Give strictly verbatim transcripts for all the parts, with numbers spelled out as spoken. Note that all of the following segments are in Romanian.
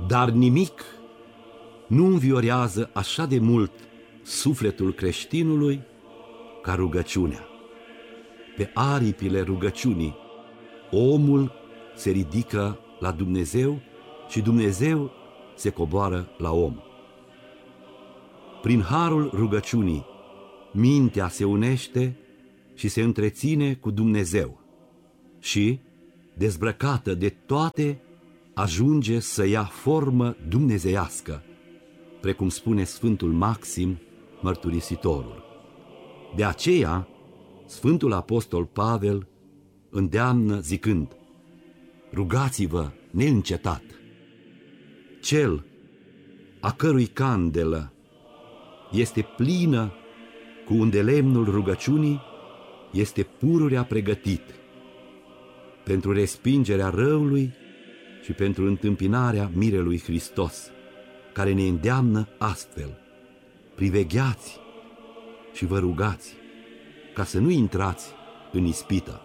Dar nimic nu înviorează așa de mult sufletul creștinului ca rugăciunea. Pe aripile rugăciunii, omul se ridică la Dumnezeu și Dumnezeu se coboară la om. Prin harul rugăciunii, mintea se unește și se întreține cu Dumnezeu și, dezbrăcată de toate, ajunge să ia formă dumnezeiască, precum spune Sfântul Maxim, mărturisitorul. De aceea, Sfântul Apostol Pavel îndeamnă zicând: rugați-vă neîncetat. Cel a cărui candelă este plină cu undelemnul rugăciunii este pururea pregătit pentru respingerea răului și pentru întâmpinarea mirelui Hristos, care ne îndeamnă astfel: privegheați și vă rugați ca să nu intrați în ispită.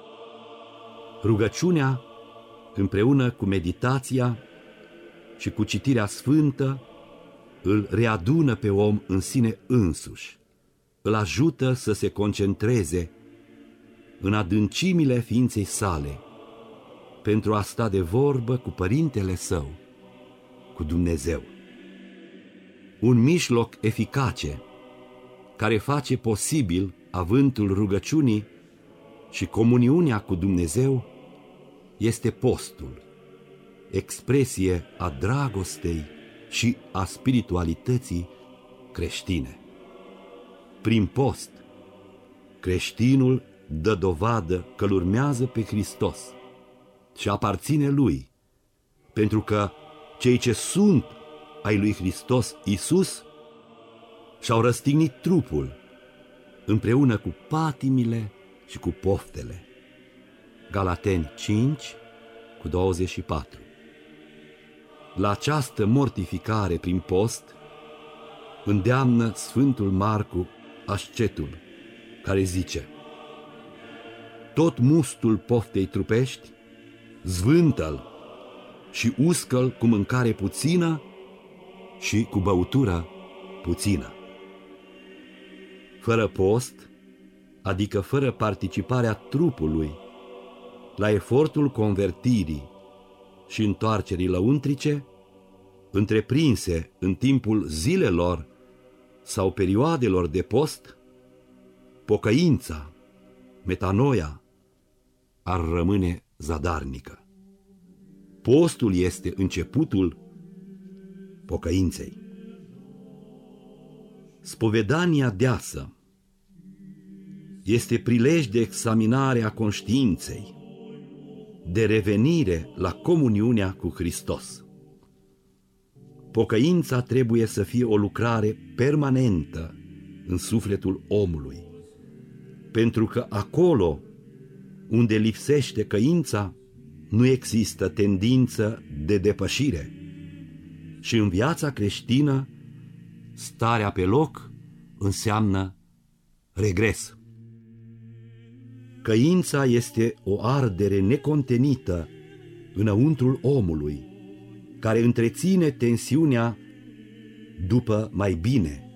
Rugăciunea, împreună cu meditația și cu citirea sfântă, îl readună pe om în sine însuși, îl ajută să se concentreze în adâncimile ființei sale pentru a sta de vorbă cu Părintele Său, cu Dumnezeu. Un mijloc eficace care face posibil avântul rugăciunii și comuniunea cu Dumnezeu este postul, expresie a dragostei și a spiritualității creștine. Prin post, creștinul dă dovadă că îl urmează pe Hristos și aparține Lui, pentru că cei ce sunt ai lui Hristos Iisus și-au răstignit trupul împreună cu patimile și cu poftele. Galateni cinci, cu douăzeci și patru. La această mortificare prin post îndeamnă Sfântul Marcu Ascetul, care zice: tot mustul poftei trupești zvântă-l și uscă-l cu mâncare puțină și cu băutură puțină. Fără post, adică fără participarea trupului la efortul convertirii și întoarcerii lăuntrice, întreprinse în timpul zilelor sau perioadelor de post, pocăința, metanoia, ar rămâne zadarnică. Postul este începutul pocăinței. Spovedania deasă este prilej de examinare a conștiinței, de revenire la comuniunea cu Hristos. Pocăința trebuie să fie o lucrare permanentă în sufletul omului, pentru că acolo unde lipsește căința, nu există tendință de depășire și în viața creștină starea pe loc înseamnă regres. Căința este o ardere necontenită înăuntrul omului, care întreține tensiunea după mai bine.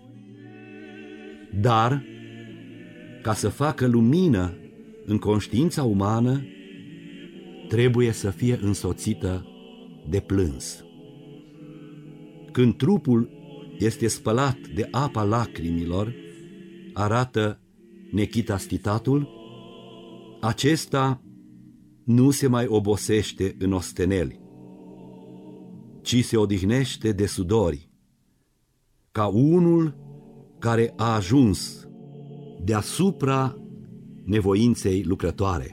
Dar, ca să facă lumină în conștiința umană, trebuie să fie însoțită de plâns. Când trupul este spălat de apa lacrimilor, arată Nechitastitatul, acesta nu se mai obosește în osteneli, ci se odihnește de sudori, ca unul care a ajuns deasupra nevoinței lucrătoare.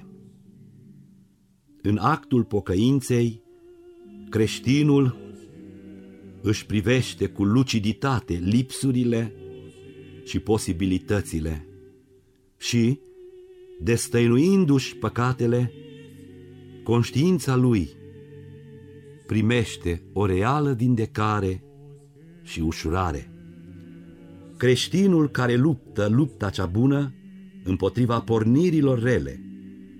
În actul pocăinței, creștinul își privește cu luciditate lipsurile și posibilitățile și, destăinuindu-și păcatele, conștiința lui primește o reală vindecare și ușurare. Creștinul care luptă lupta cea bună împotriva pornirilor rele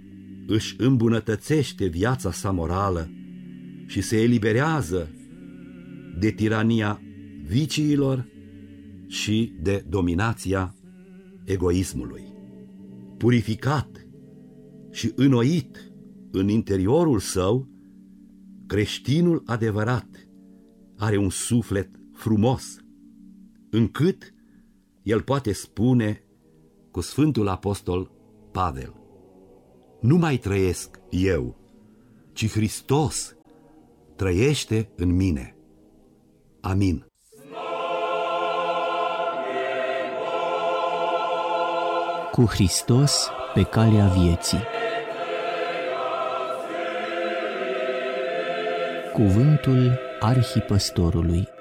își îmbunătățește viața sa morală și se eliberează de tirania viciilor și de dominația egoismului. Purificat și înnoit în interiorul său, creștinul adevărat are un suflet frumos, încât el poate spune cu Sfântul Apostol Pavel: nu mai trăiesc eu, ci Hristos trăiește în mine. Amin. Cu Hristos pe calea vieții. Cuvântul Arhipăstorului.